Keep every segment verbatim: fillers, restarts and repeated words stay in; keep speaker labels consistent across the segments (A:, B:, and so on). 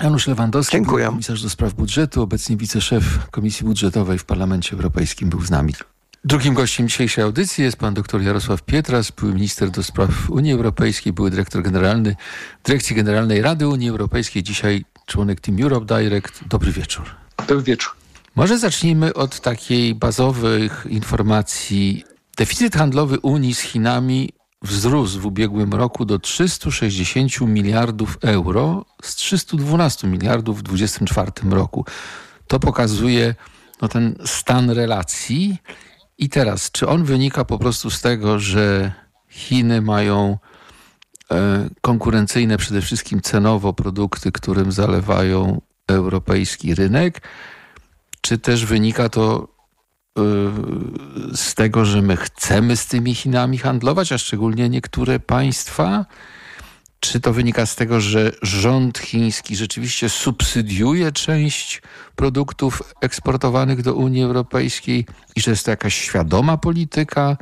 A: Janusz Lewandowski,
B: Dziękuję.
A: Komisarz do spraw budżetu, obecnie wiceszef Komisji Budżetowej w Parlamencie Europejskim, był z nami. Drugim gościem dzisiejszej audycji jest pan dr Jarosław Pietras, były minister do spraw Unii Europejskiej, były dyrektor generalny Dyrekcji Generalnej Rady Unii Europejskiej, dzisiaj członek Team Europe Direct. Dobry wieczór.
C: Dobry wieczór.
A: Może zacznijmy od takiej bazowych informacji. Deficyt handlowy Unii z Chinami wzrósł w ubiegłym roku do trzysta sześćdziesiąt miliardów euro z trzysta dwanaście miliardów w dwudziestym czwartym roku. To pokazuje no, ten stan relacji. I teraz, czy on wynika po prostu z tego, że Chiny mają e, konkurencyjne przede wszystkim cenowo produkty, którym zalewają europejski rynek, czy też wynika to e, z tego, że my chcemy z tymi Chinami handlować, a szczególnie niektóre państwa? Czy to wynika z tego, że rząd chiński rzeczywiście subsydiuje część produktów eksportowanych do Unii Europejskiej i że jest to jakaś świadoma polityka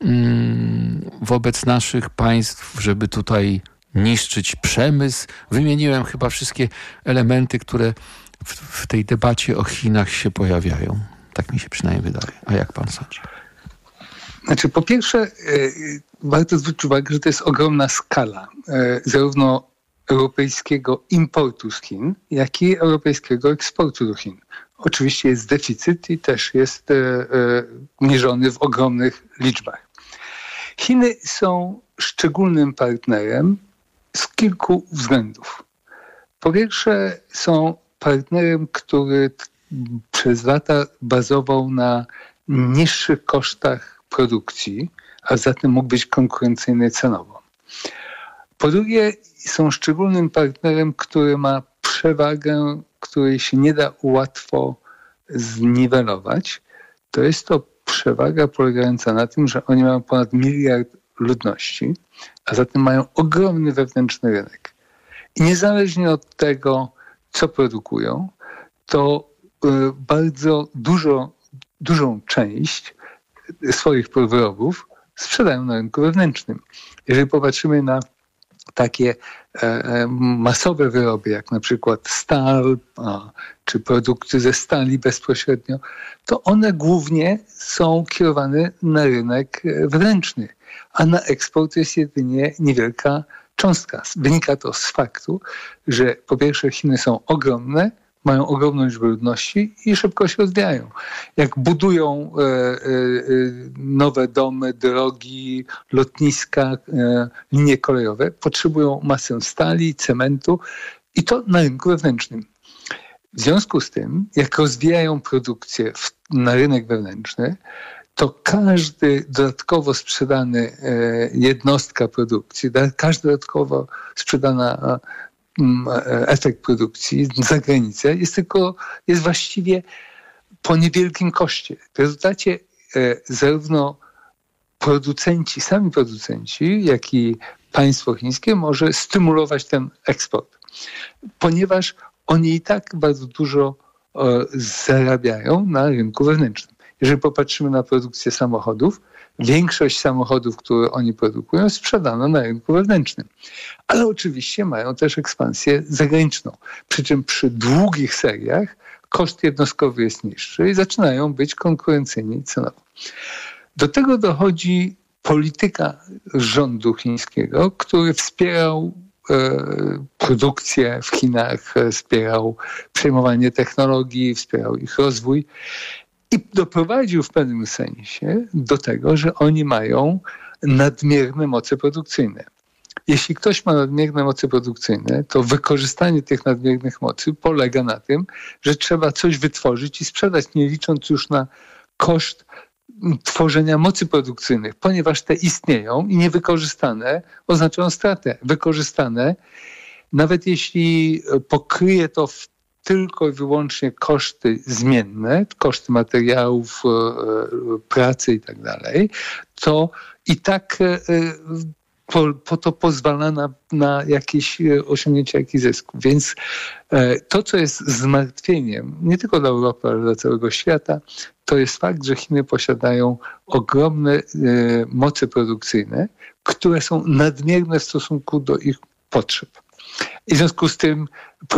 A: mm, wobec naszych państw, żeby tutaj niszczyć przemysł? Wymieniłem chyba wszystkie elementy, które w, w tej debacie o Chinach się pojawiają. Tak mi się przynajmniej wydaje. A jak pan sądzi?
C: Znaczy, po pierwsze, yy, warto zwrócić uwagę, że to jest ogromna skala yy, zarówno europejskiego importu z Chin, jak i europejskiego eksportu do Chin. Oczywiście jest deficyt i też jest yy, yy, mierzony w ogromnych liczbach. Chiny są szczególnym partnerem z kilku względów. Po pierwsze, są partnerem, który t- przez lata bazował na niższych kosztach produkcji, a zatem mógł być konkurencyjny cenowo. Po drugie, są szczególnym partnerem, który ma przewagę, której się nie da łatwo zniwelować. To jest to przewaga polegająca na tym, że oni mają ponad miliard ludności, a zatem mają ogromny wewnętrzny rynek. I niezależnie od tego, co produkują, to y, bardzo dużo, dużą część swoich wyrobów sprzedają na rynku wewnętrznym. Jeżeli popatrzymy na takie e, masowe wyroby, jak na przykład stal, a, czy produkty ze stali bezpośrednio, to one głównie są kierowane na rynek wewnętrzny, a na eksport jest jedynie niewielka cząstka. Wynika to z faktu, że po pierwsze Chiny są ogromne, mają ogromną liczbę ludności i szybko się rozwijają. Jak budują e, e, nowe domy, drogi, lotniska, e, linie kolejowe, potrzebują masę stali, cementu i to na rynku wewnętrznym. W związku z tym, jak rozwijają produkcję w, na rynek wewnętrzny, to każdy dodatkowo sprzedany e, jednostka produkcji, każda dodatkowo sprzedana efekt produkcji za granicę jest tylko, jest właściwie po niewielkim koszcie. W rezultacie e, zarówno producenci, sami producenci, jak i państwo chińskie może stymulować ten eksport, ponieważ oni i tak bardzo dużo e, zarabiają na rynku wewnętrznym. Jeżeli popatrzymy na produkcję samochodów, większość samochodów, które oni produkują, sprzedano na rynku wewnętrznym. Ale oczywiście mają też ekspansję zagraniczną. Przy czym przy długich seriach koszt jednostkowy jest niższy i zaczynają być konkurencyjni cenowo. Do tego dochodzi polityka rządu chińskiego, który wspierał e, produkcję w Chinach, wspierał przejmowanie technologii, wspierał ich rozwój. I doprowadził w pewnym sensie do tego, że oni mają nadmierne moce produkcyjne. Jeśli ktoś ma nadmierne moce produkcyjne, to wykorzystanie tych nadmiernych mocy polega na tym, że trzeba coś wytworzyć i sprzedać, nie licząc już na koszt tworzenia mocy produkcyjnych, ponieważ te istnieją i niewykorzystane oznaczają stratę. Wykorzystane, nawet jeśli pokryje to w tylko i wyłącznie koszty zmienne, koszty materiałów, pracy i tak dalej, to i tak po, po to pozwala na, na jakieś osiągnięcie jakichś zysków. Więc to, co jest zmartwieniem, nie tylko dla Europy, ale dla całego świata, to jest fakt, że Chiny posiadają ogromne moce produkcyjne, które są nadmierne w stosunku do ich potrzeb. I w związku z tym